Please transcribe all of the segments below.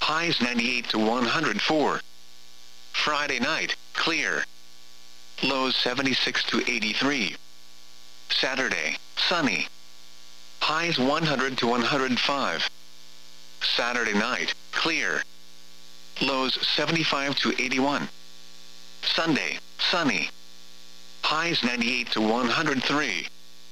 highs 98 to 104. Friday night, clear. Lows 76 to 83. Saturday, sunny. Highs 100 to 105. Saturday night, clear. Lows 75 to 81. Sunday, sunny. Highs 98 to 103.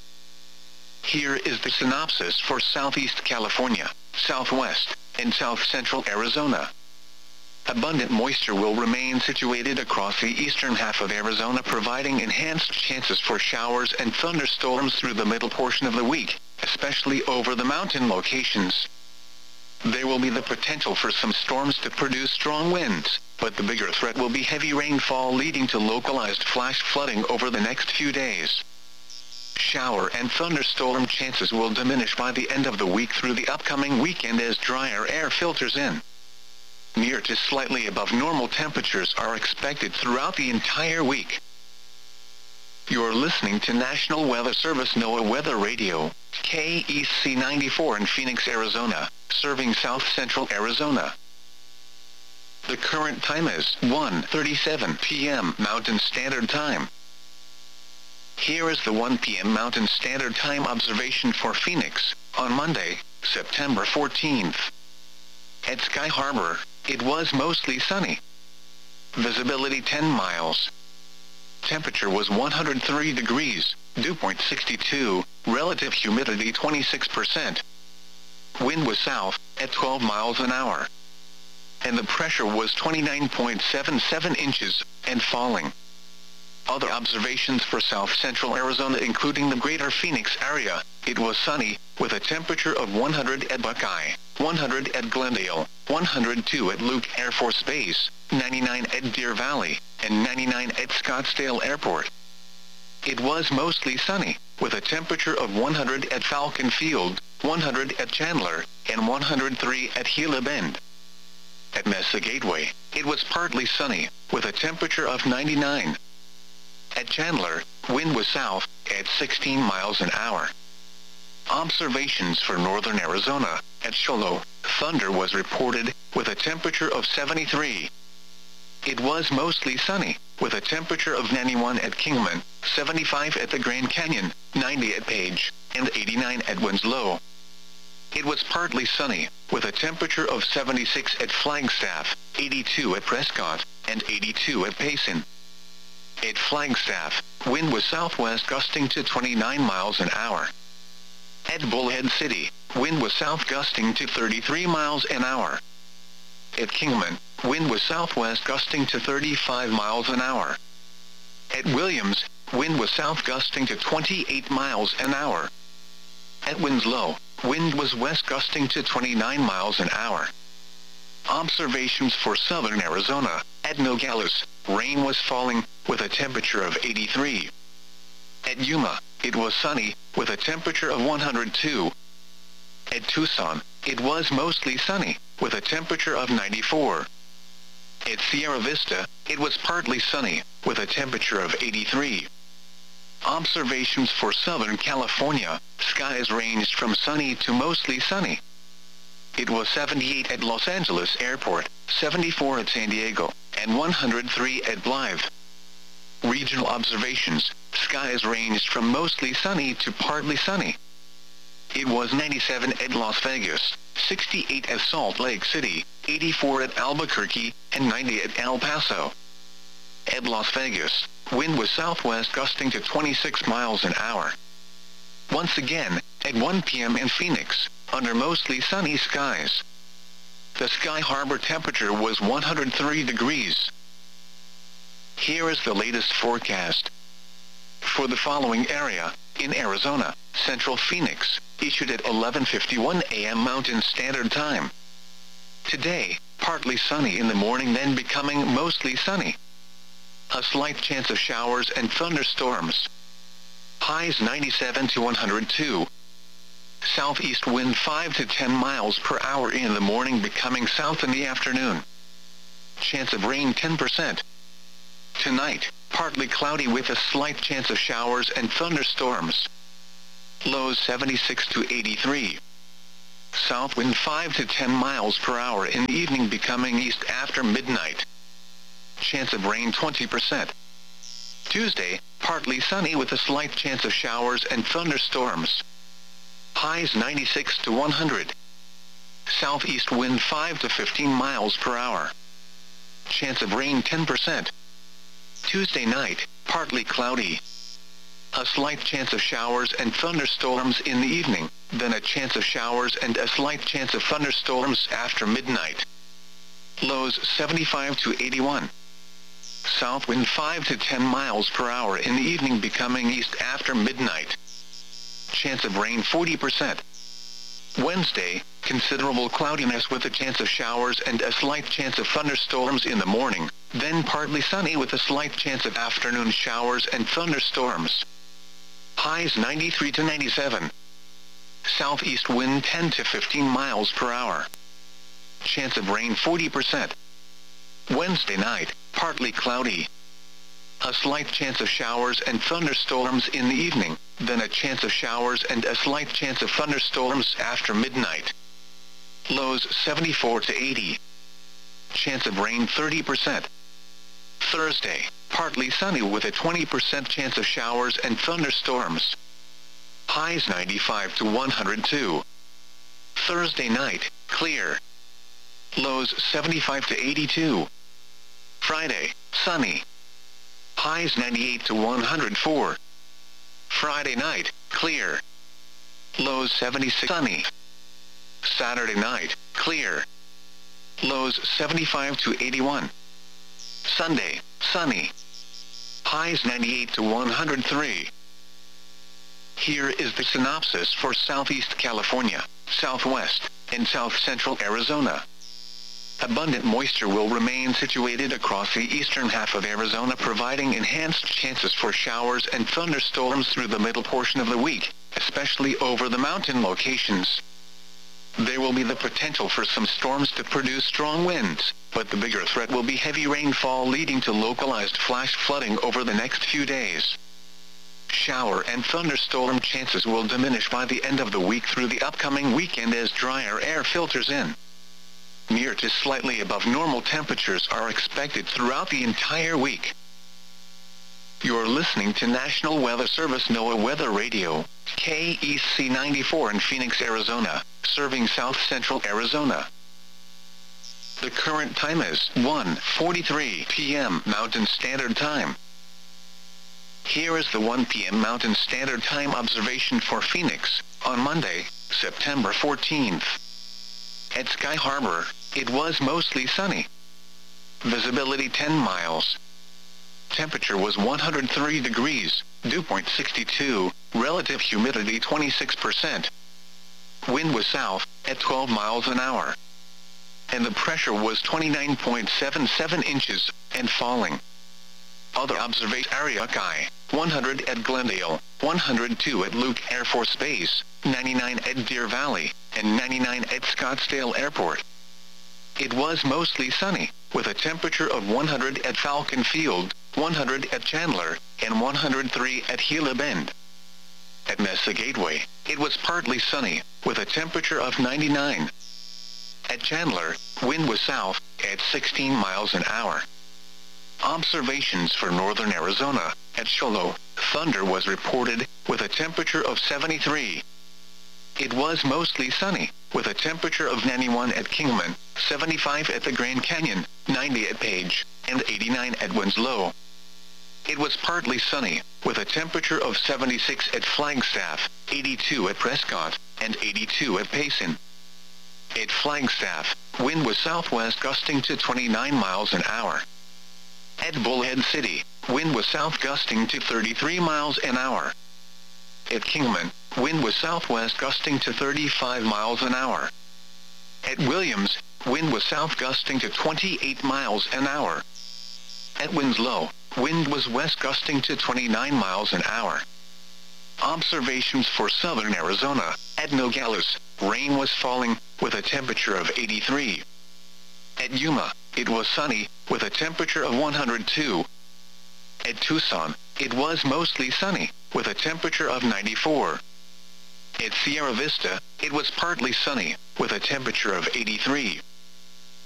Here is the synopsis for Southeast California, Southwest, and South Central Arizona. Abundant moisture will remain situated across the eastern half of Arizona, providing enhanced chances for showers and thunderstorms through the middle portion of the week, especially over the mountain locations. There will be the potential for some storms to produce strong winds, but the bigger threat will be heavy rainfall leading to localized flash flooding over the next few days. Shower and thunderstorm chances will diminish by the end of the week through the upcoming weekend as drier air filters in. Near to slightly above normal temperatures are expected throughout the entire week. You're listening to National Weather Service NOAA Weather Radio, KEC 94 in Phoenix, Arizona, serving South Central Arizona. The current time is 1:37 p.m. Mountain Standard Time. Here is the 1 p.m. Mountain Standard Time observation for Phoenix, on Monday, September 14th. At Sky Harbor, it was mostly sunny. Visibility 10 miles. Temperature was 103 degrees, dew point 62, relative humidity 26%. Wind was south, at 12 miles an hour. And the pressure was 29.77 inches, and falling. Other observations for South Central Arizona including the greater Phoenix area, it was sunny, with a temperature of 100 at Buckeye, 100 at Glendale, 102 at Luke Air Force Base, 99 at Deer Valley, and 99 at Scottsdale Airport. It was mostly sunny, with a temperature of 100 at Falcon Field, 100 at Chandler, and 103 at Gila Bend. At Mesa Gateway, it was partly sunny, with a temperature of 99. At Chandler, wind was south, at 16 miles an hour. Observations for northern Arizona, at Cholo, thunder was reported, with a temperature of 73. It was mostly sunny, with a temperature of 91 at Kingman, 75 at the Grand Canyon, 90 at Page, and 89 at Winslow. It was partly sunny, with a temperature of 76 at Flagstaff, 82 at Prescott, and 82 at Payson. At Flagstaff, wind was southwest gusting to 29 miles an hour. At Bullhead City, wind was south gusting to 33 miles an hour. At Kingman, wind was southwest gusting to 35 miles an hour. At Williams, wind was south gusting to 28 miles an hour. At Winslow, wind was west gusting to 29 miles an hour. Observations for southern Arizona, at Nogales, rain was falling, with a temperature of 83. At Yuma, it was sunny, with a temperature of 102. At Tucson, it was mostly sunny, with a temperature of 94. At Sierra Vista, it was partly sunny, with a temperature of 83. Observations for Southern California, skies ranged from sunny to mostly sunny. It was 78 at Los Angeles Airport, 74 at San Diego, and 103 at Blythe. Regional observations, skies ranged from mostly sunny to partly sunny. It was 97 at Las Vegas, 68 at Salt Lake City, 84 at Albuquerque, and 90 at El Paso. At Las Vegas, wind was southwest gusting to 26 miles an hour. Once again, at 1 p.m. in Phoenix, under mostly sunny skies. The Sky Harbor temperature was 103 degrees. Here is the latest forecast. For the following area, in Arizona, Central Phoenix, issued at 11:51 a.m. Mountain Standard Time. Today, partly sunny in the morning, then becoming mostly sunny. A slight chance of showers and thunderstorms. Highs 97 to 102. Southeast wind 5 to 10 miles per hour in the morning, becoming south in the afternoon. Chance of rain 10%. Tonight, partly cloudy with a slight chance of showers and thunderstorms. Lows 76 to 83. south wind 5 to 10 miles per hour in the evening, becoming east after midnight. Chance of rain 20%. Tuesday, partly sunny with a slight chance of showers and thunderstorms. Highs 96 to 100. Southeast wind 5 to 15 miles per hour. Chance of rain 10%. Tuesday night, partly cloudy. A slight chance of showers and thunderstorms in the evening, then a chance of showers and a slight chance of thunderstorms after midnight. Lows 75 to 81. South wind 5 to 10 miles per hour in the evening, becoming east after midnight. Chance of rain 40%. Wednesday, considerable cloudiness with a chance of showers and a slight chance of thunderstorms in the morning, then partly sunny with a slight chance of afternoon showers and thunderstorms. Highs 93 to 97. Southeast wind 10 to 15 miles per hour. Chance of rain 40%. Wednesday night, partly cloudy. A slight chance of showers and thunderstorms in the evening, then a chance of showers and a slight chance of thunderstorms after midnight. Lows 74 to 80. Chance of rain 30%. Thursday, partly sunny with a 20% chance of showers and thunderstorms. Highs 95 to 102. Thursday night, clear. Lows 75 to 82. Friday, sunny. Highs 98 to 104. Friday night, clear. Lows 76, sunny. Saturday night, clear. Lows 75 to 81. Sunday, sunny. Highs 98 to 103. Here is the synopsis for Southeast California, Southwest, and South Central Arizona. Abundant moisture will remain situated across the eastern half of Arizona, providing enhanced chances for showers and thunderstorms through the middle portion of the week, especially over the mountain locations. There will be the potential for some storms to produce strong winds, but the bigger threat will be heavy rainfall leading to localized flash flooding over the next few days. Shower and thunderstorm chances will diminish by the end of the week through the upcoming weekend as drier air filters in. Near to slightly above normal temperatures are expected throughout the entire week. You're listening to National Weather Service NOAA Weather Radio, KEC 94 in Phoenix, Arizona, serving South Central Arizona. The current time is 1:43 p.m. Mountain Standard Time. Here is the 1 p.m. Mountain Standard Time observation for Phoenix, on Monday, September 14th. At Sky Harbor, it was mostly sunny. Visibility 10 miles. Temperature was 103 degrees, dew point 62, relative humidity 26%. Wind was south, at 12 miles an hour. And the pressure was 29.77 inches, and falling. Other observation area: Sky, 100 at Glendale, 102 at Luke Air Force Base, 99 at Deer Valley, and 99 at Scottsdale Airport. It was mostly sunny, with a temperature of 100 at Falcon Field, 100 at Chandler, and 103 at Gila Bend. At Mesa Gateway, it was partly sunny, with a temperature of 99. At Chandler, wind was south, at 16 miles an hour. Observations for northern Arizona: at Sholo, thunder was reported, with a temperature of 73. It was mostly sunny, with a temperature of 91 at Kingman, 75 at the Grand Canyon, 90 at Page, and 89 at Winslow. It was partly sunny, with a temperature of 76 at Flagstaff, 82 at Prescott, and 82 at Payson. At Flagstaff, wind was southwest gusting to 29 miles an hour. At Bullhead City, wind was south gusting to 33 miles an hour. At Kingman, wind was southwest gusting to 35 miles an hour. At Williams, wind was south gusting to 28 miles an hour. At Winslow, wind was west gusting to 29 miles an hour. Observations for southern Arizona: at Nogales, rain was falling, with a temperature of 83. At Yuma, it was sunny, with a temperature of 102. At Tucson, it was mostly sunny, with a temperature of 94. At Sierra Vista, it was partly sunny, with a temperature of 83.